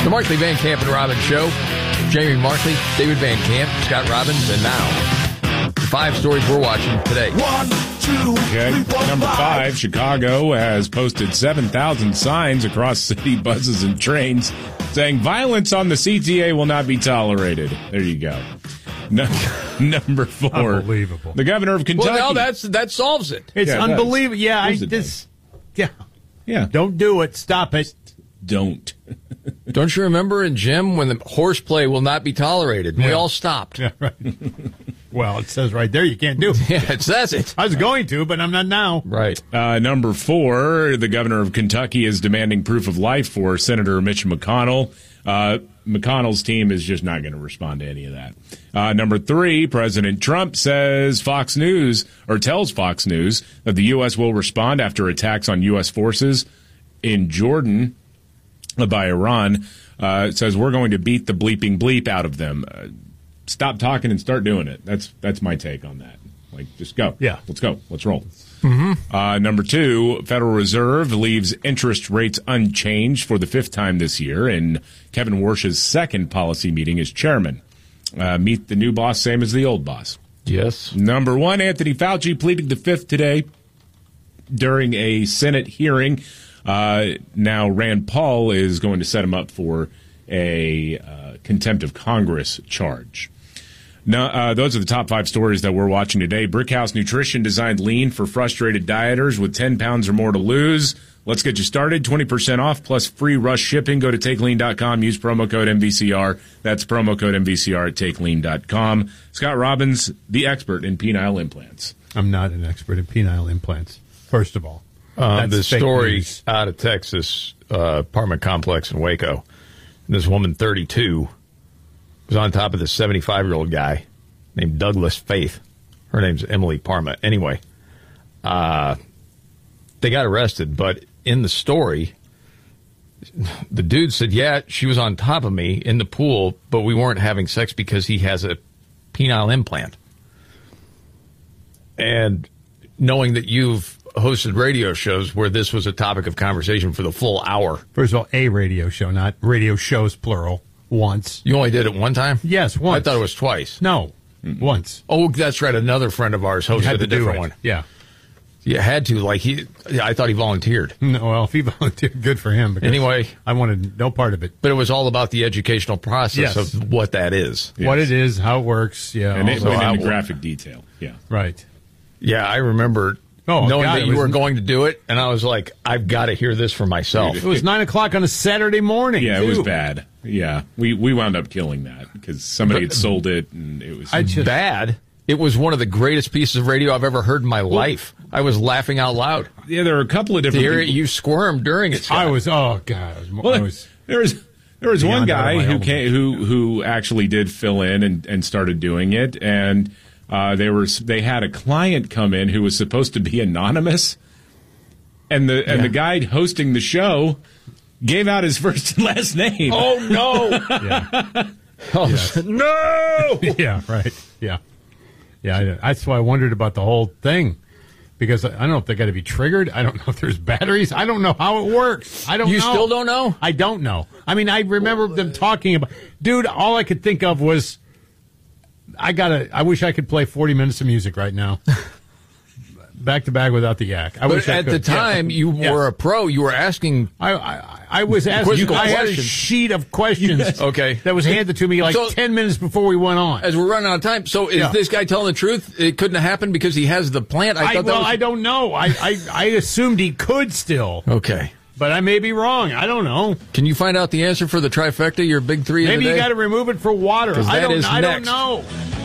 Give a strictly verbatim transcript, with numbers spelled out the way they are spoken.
The Markley, Van Camp, and Robbins Show. Jamie Markley, David Van Camp, Scott Robbins, and now the five stories we're watching today. One, two, okay. three, Number five. five, Chicago has posted seven thousand signs across city buses and trains saying violence on the C T A will not be tolerated. There you go. No, number four. Unbelievable. The governor of Kentucky. Well, no, that's, that solves it. It's Yeah, it unbelievable. does. Yeah, I Of course it just, yeah. Yeah. Don't do it. Stop it. Don't. Don't you remember in gym when the horseplay will not be tolerated? And We Yeah. all stopped. Yeah, right. Well, it says right there you can't do it. Yeah, it says it. I was going to, but I'm not now. Right. Uh, number four, the governor of Kentucky is demanding proof of life for Senator Mitch McConnell. Uh, McConnell's team is just not going to respond to any of that. Uh, number three, President Trump says Fox News, or tells Fox News, that the U S will respond after attacks on U S forces in Jordan by Iran. Uh, it says we're going to beat the bleeping bleep out of them. Uh, stop talking and start doing it. That's that's my take on that. Like, just go. Yeah. Let's go. Let's roll. Mm-hmm. Uh, number two, Federal Reserve leaves interest rates unchanged for the fifth time this year in Kevin Warsh's second policy meeting as chairman. Uh, meet the new boss, same as the old boss. Yes. Number one, Anthony Fauci pleaded the fifth today during a Senate hearing. Uh, now, Rand Paul is going to set him up for a uh, contempt of Congress charge. Now, uh, those are the top five stories that we're watching today. Brickhouse Nutrition designed lean for frustrated dieters with ten pounds or more to lose. Let's get you started. twenty percent off plus free rush shipping. Go to take lean dot com. Use promo code M V C R. That's promo code M V C R at take lean dot com. Scott Robbins, the expert in penile implants. I'm not an expert in penile implants, first of all. Um, the That's fake story news. out of Texas, uh, apartment complex in Waco. This woman, thirty-two, was on top of this seventy-five-year-old guy named Douglas Faith. Her name's Emily Parma. Anyway, uh, they got arrested, but in the story, the dude said, yeah, she was on top of me in the pool, but we weren't having sex because he has a penile implant. And knowing that you've hosted radio shows where this was a topic of conversation for the full hour. First of all, a radio show, not radio shows, plural, once. You only did it one time? Yes, once. I thought it was twice. No, once. Oh, that's right. Another friend of ours hosted Had a to do different it. one. Yeah. You had to. Like he, I thought he volunteered. No, well, if he volunteered, good for him. because Anyway. I wanted no part of it. But it was all about the educational process Yes. of what that is. What it is, how it works. Yeah. And it also- went I into will- graphic detail. Yeah. right. Yeah, I remember Oh, knowing God, that it you was- were going to do it, and I was like, I've got to hear this for myself. It was nine o'clock on a Saturday morning. Yeah, it was too. bad. Yeah. We we wound up killing that because somebody had sold it and it was I just- Bad. It was one of the greatest pieces of radio I've ever heard in my life. I was laughing out loud. Yeah, there were a couple of To different hear it, people- you squirmed during it, Scott. I was, oh, God. I was, Well, I was there was there was one beyond out of guy my who element. came, who who actually did fill in and, and started doing it, and uh, they were they had a client come in who was supposed to be anonymous, and the and the guy hosting the show gave out his first and last name. Oh, no. yeah. Oh, no. yeah, right. Yeah. Yeah, I, that's why I wondered about the whole thing. Because I don't know if they got to be triggered. I don't know if there's batteries. I don't know how it works. I don't You know. still don't know? I don't know. I mean, I remember them talking about... Dude, all I could think of was... I gotta... I wish I could play forty minutes of music right now. Back to back without the yak. I But wish I at could. the time, Yeah. you Yeah. were a pro. You were asking... I, I, I was asking... Quizzical I had a questions. sheet of questions Okay. that was handed to me like So- ten minutes before we went on. As we're running out of time, so is Yeah. this guy telling the truth? It couldn't have happened because he has the plant? I I, thought that well, was... I don't know. I, I, I assumed he could still, Okay. but I may be wrong. I don't know. Can you find out the answer for the trifecta, your big three of Maybe the you day? got to remove it for water. 'Cause I that don't. is I don't next. know.